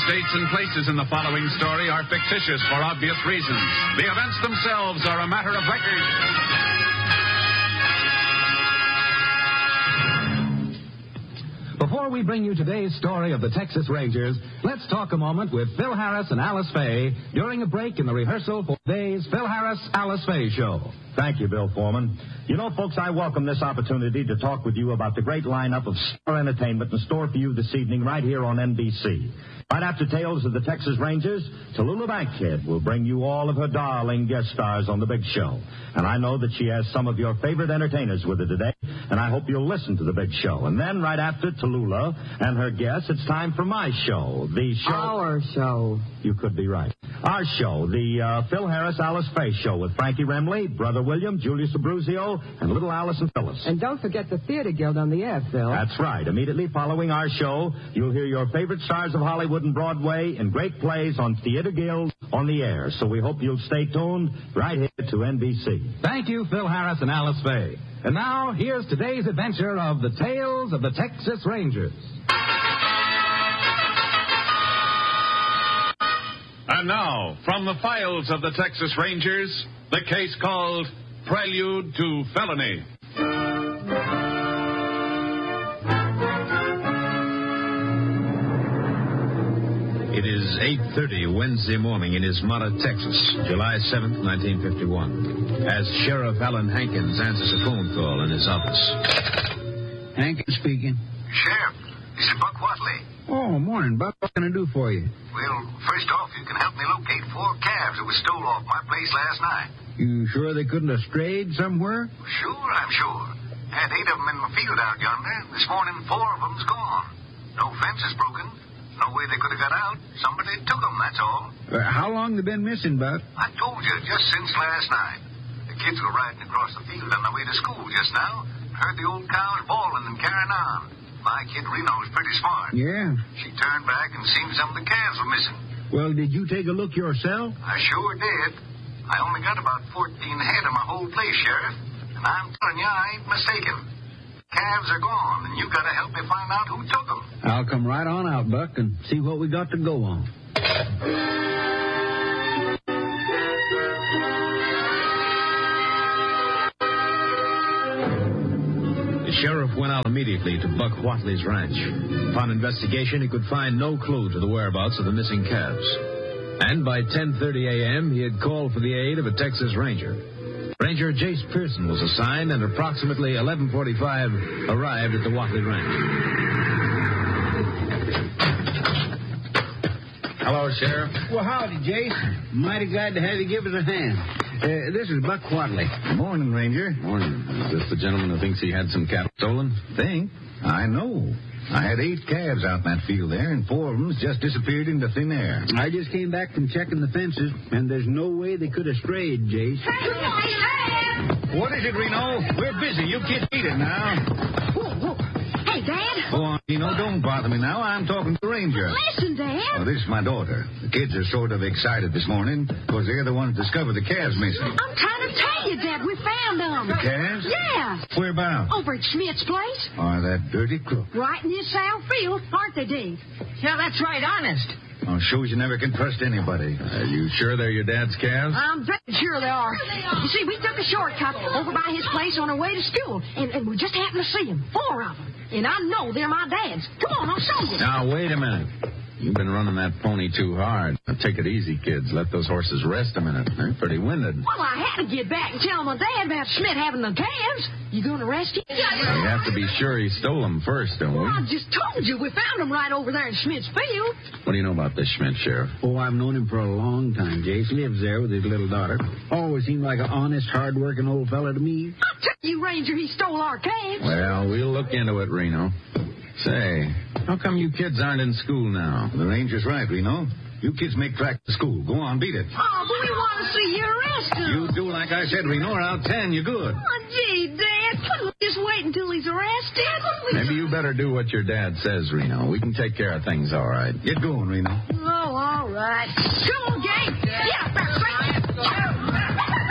names, dates, and places in the following story are fictitious for obvious reasons. The events themselves are a matter of record. Before we bring you today's story of the Texas Rangers, let's talk a moment with Phil Harris and Alice Faye during a break in the rehearsal for today's Phil Harris-Alice Faye show. Thank you, Bill Foreman. You know, folks, I welcome this opportunity to talk with you about the great lineup of star entertainment in store for you this evening right here on NBC. Right after Tales of the Texas Rangers, Tallulah Bankhead will bring you all of her darling guest stars on the big show. And I know that she has some of your favorite entertainers with her today, and I hope you'll listen to the big show. And then right after Tallulah and her guests, it's time for my show, the show... Our show. You could be right. Our show, the Phil Harris-Alice Faye show with Frankie Remley, Brother William, Julius Abruzio, and little Allison Phyllis. And don't forget the Theater Guild on the air, Phil. That's right. Immediately following our show, you'll hear your favorite stars of Hollywood and Broadway in great plays on Theater Guild on the air. So we hope you'll stay tuned right here to NBC. Thank you, Phil Harris and Alice Faye. And now, here's today's adventure of the Tales of the Texas Rangers. And now, from the files of the Texas Rangers, the case called Prelude to Felony. It is 8:30 Wednesday morning in Ismata, Texas, July 7th, 1951, as Sheriff Alan Hankins answers a phone call in his office. Hankins speaking. Sheriff, this is Buck Watley. Oh, morning, Buck. What can I do for you? Well, first off, you can help me locate 4 calves that were stole off my place last night. You sure they couldn't have strayed somewhere? Sure, I'm sure. Had 8 of them in my field out yonder. This morning, 4 of them's gone. No fence is broken. No way they could have got out. Somebody took them, that's all. How long they been missing, Buck? I told you, just since last night. The kids were riding across the field on their way to school just now. Heard the old cows bawling and carrying on. My kid Reno was pretty smart. Yeah. She turned back and seen some of the calves were missing. Well, did you take a look yourself? I sure did. I only got about 14 head of my whole place, Sheriff. And I'm telling you, I ain't mistaken. Calves are gone, and you got to help me find out who took them. I'll come right on out, Buck, and see what we got to go on. The sheriff went out immediately to Buck Watley's ranch. Upon investigation, he could find no clue to the whereabouts of the missing calves. And by 10:30 a.m., he had called for the aid of a Texas Ranger. Ranger Jace Pearson was assigned, and approximately 11:45 arrived at the Watley Ranch. Hello, Sheriff. Well, howdy, Jace. Mighty glad to have you give us a hand. This is Buck Watley. Morning, Ranger. Morning. Is this the gentleman who thinks he had some cattle stolen? Think? I know. I had 8 calves out in that field there, and 4 of them just disappeared into thin air. I just came back from checking the fences, and there's no way they could have strayed, Jace. What is it, Reno? We're busy. You kids beat it now. Whoa. Hey, Dad. Go on, Reno. Don't bother me now. I'm talking to the Ranger. Listen, Dad. Oh, this is my daughter. The kids are sort of excited this morning because they're the ones that discovered the calves missing. I'm trying to tell you, Dad. We found them. The calves? Yeah. Whereabouts? Over at Schmidt's place. Oh, that dirty crook. Right in his south field, aren't they, Dave? Yeah, that's right, honest. Oh, shows you never can trust anybody. Are you sure they're your dad's calves? I'm very sure they are. You see, we took a shortcut over by his place on our way to school, and we just happened to see them, 4 of them. And I know they're my dad's. Come on, I'll show you. Now, wait a minute. You've been running that pony too hard. Now, take it easy, kids. Let those horses rest a minute. They're pretty winded. Well, I had to get back and tell my dad about Schmidt having the calves. You going to arrest him? You have to be sure he stole them first, don't we? Well, I just told you. We found them right over there in Schmidt's field. What do you know about this Schmidt, Sheriff? Oh, I've known him for a long time, Jace. Lives there with his little daughter. Always seemed like an honest, hard-working old fella to me. I tell you, Ranger, he stole our calves. Well, we'll look into it, Reno. Say, how come you kids aren't in school now? The Ranger's right, Reno. You kids make track to school. Go on, beat it. Oh, but we want to see you arrested. You do like I said, Reno, or I'll 10 you good. Oh, gee, Dad, couldn't we just wait until he's arrested? Maybe you better do what your dad says, Reno. We can take care of things all right. Get going, Reno. Oh, all right. Come on, gang. Get up there, straight.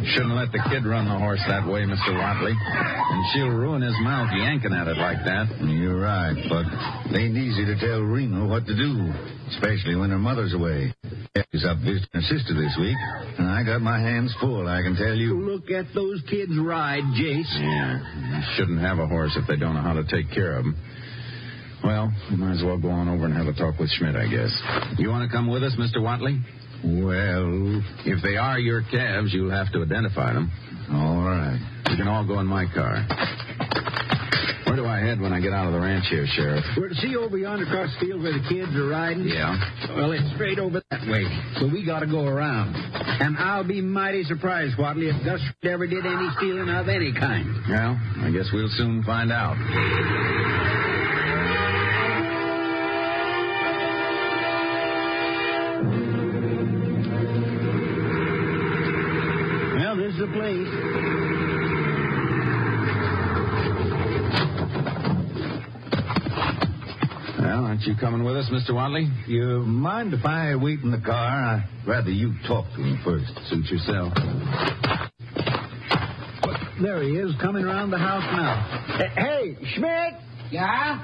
Shouldn't let the kid run the horse that way, Mr. Watley. And she'll ruin his mouth yanking at it like that. You're right, but it ain't easy to tell Reno what to do, especially when her mother's away. She's up visiting her sister this week, and I got my hands full, I can tell you. Look at those kids ride, Jace. Yeah, you shouldn't have a horse if they don't know how to take care of them. Well, we might as well go on over and have a talk with Schmidt, I guess. You want to come with us, Mr. Watley? Well, if they are your calves, you'll have to identify them. All right. You can all go in my car. Where do I head when I get out of the ranch here, Sheriff? We're to see over yonder across the field where the kids are riding. Yeah. Well, it's straight over that way. So we got to go around. And I'll be mighty surprised, Watley, if Gus ever did any stealing of any kind. Well, I guess we'll soon find out. Well, this is the place. Well, aren't you coming with us, Mr. Watley? You mind if I wait in the car? I'd rather you talk to him first. Suit yourself. There he is, coming around the house now. Hey, Schmidt! Yeah?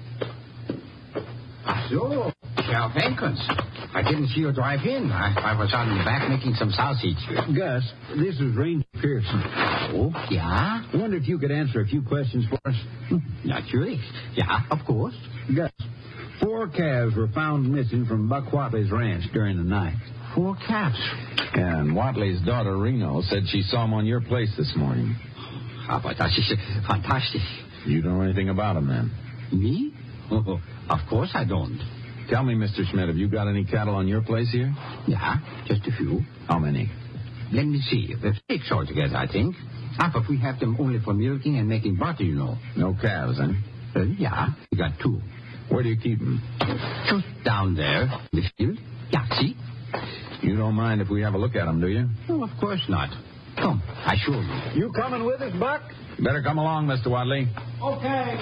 So, Sheriff Hankins. I didn't see you drive in. I was out in the back making some sausage. Gus, this is Ranger Pearson. Oh, yeah? I wonder if you could answer a few questions for us. Naturally. Yeah, of course. Gus, 4 calves were found missing from Buck Watley's ranch during the night. 4 calves? And Watley's daughter, Reno, said she saw them on your place this morning. Aber das ist fantastic. You don't know anything about them, then? Me? Oh, of course I don't. Tell me, Mr. Schmidt, have you got any cattle on your place here? Yeah, just a few. How many? Let me see. There's 6 altogether, I think. But we have them only for milking and making butter, you know. No calves, eh? Yeah, we got 2. Where do you keep them? Just down there in the field. Yeah, see? You don't mind if we have a look at them, do you? Oh, of course not. Come, I show you. You coming with us, Buck? Better come along, Mr. Watley. Okay.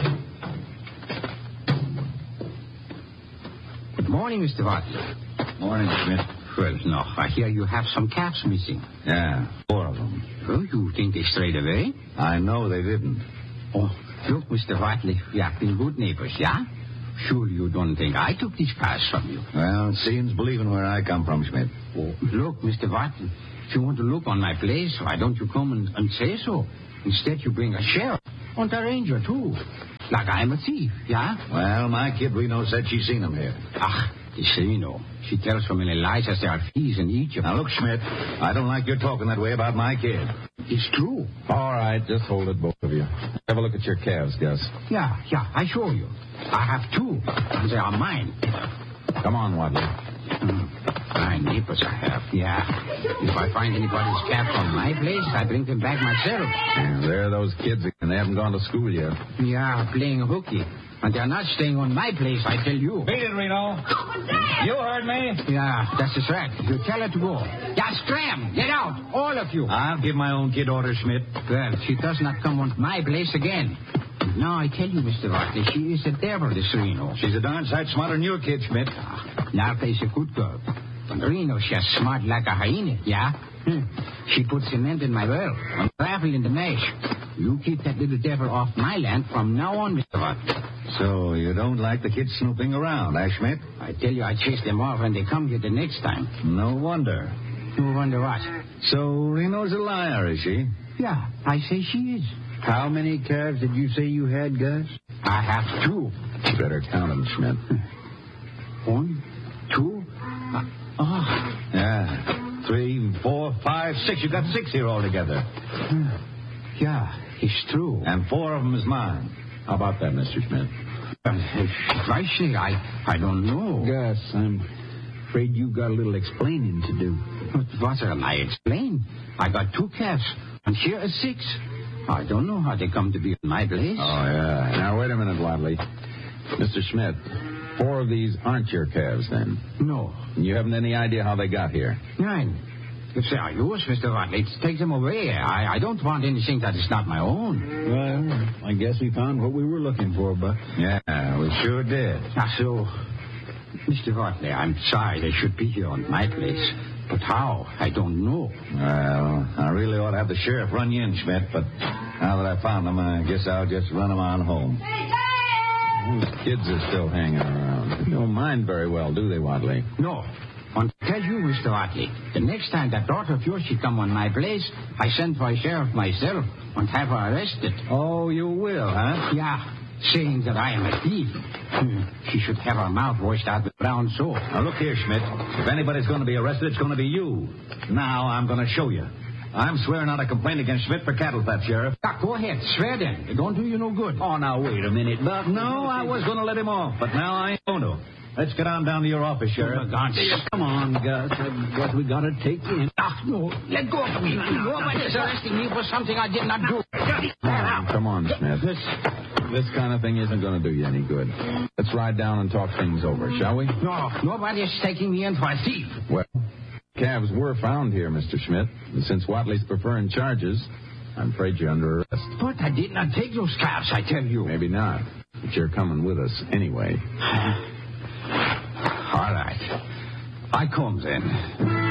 Good morning, Mr. Watley. Morning, Schmidt. Well, no, I hear you have some calves missing. Yeah, 4 of them. Oh, you think they strayed away? I know they didn't. Oh, look, Mr. Watley, we have been good neighbors, yeah? Surely you don't think I took these calves from you. Well, seeing's believing where I come from, Schmidt. Oh, look, Mr. Watley, if you want to look on my place, why don't you come and say so? Instead, you bring a sheriff and a ranger, too. Like I'm a thief, yeah? Well, my kid Reno said she's seen him here. This Reno. She tells so many lies as there are thieves in Egypt. Now, look, Schmidt, I don't like your talking that way about my kid. It's true. All right, just hold it, both of you. Have a look at your calves, Gus. Yeah, I show you. I have 2, and they are mine. Come on, Watley. My neighbors I have, yeah. If I find anybody's calves on my place, I bring them back myself. Yeah, there are those kids, and they haven't gone to school yet. Yeah, playing hooky. And they're not staying on my place, I tell you. Beat it, Reno. You heard me. Yeah, that's right. You tell her to go. Yeah, scram! Get out, all of you. I'll give my own kid orders, Schmidt. Well, she does not come on my place again. Now, I tell you, Mr. Watley, she is a devil, this Reno. She's a darn sight smarter than your kid, Schmidt. Narka is a good girl. But Reno, she's smart like a hyena, yeah? She put cement in my well and gravel in the mesh. You keep that little devil off my land from now on, Mr. Watley. So you don't like the kids snooping around, eh, Schmidt? I tell you, I chase them off when they come here the next time. No wonder. No wonder what? So Reno's a liar, is she? Yeah, I say she is. How many calves did you say you had, Gus? I have 2. You better count them, Schmidt. 1, 2. Yeah. 3, 4, 5, 6. You got 6 here altogether. Yeah, it's true. And 4 of them is mine. How about that, Mr. Schmidt? I don't know. Gus, I'm afraid you've got a little explaining to do. But what can I explain? I got 2 calves, and here are 6. I don't know how they come to be in my place. Oh, yeah. Now, wait a minute, Watley. Mr. Schmidt, 4 of these aren't your calves, then? No. And you haven't any idea how they got here? Nine. If they are yours, Mr. Watley, take them away. I don't want anything that is not my own. Well, I guess we found what we were looking for, Buck. Yeah, we sure did. So, Mr. Watley, I'm sorry they should be here on my place. But how? I don't know. Well, I really ought to have the sheriff run you in, Schmidt, but now that I found them, I guess I'll just run them on home. Those kids are still hanging around. They don't mind very well, do they, Watley? No. Want to tell you, Mr. Watley, the next time that daughter of yours she come on my place, I send for a sheriff myself and have her arrested. Oh, you will, huh? Yeah, saying that I am a thief. She should have her mouth washed out with brown soap. Now, look here, Schmidt. If anybody's going to be arrested, it's going to be you. Now I'm going to show you. I'm swearing out a complaint against Schmidt for cattle theft, Sheriff. Go ahead, swear then. It don't do you no good. Oh, now, wait a minute, Buck. No, I was going to let him off, but now I ain't going to. Let's get on down to your office, Sheriff. Come on, Gus. What we got to take in. No, let go of me. Nobody's arresting me for something I did not do. Come on, Schmidt. This kind of thing isn't going to do you any good. Let's ride down and talk things over, shall we? No, nobody's taking me in for a thief. Well, calves were found here, Mr. Schmidt. And since Watley's preferring charges, I'm afraid you're under arrest. But I did not take those calves, I tell you. Maybe not. But you're coming with us anyway. All right. I come then.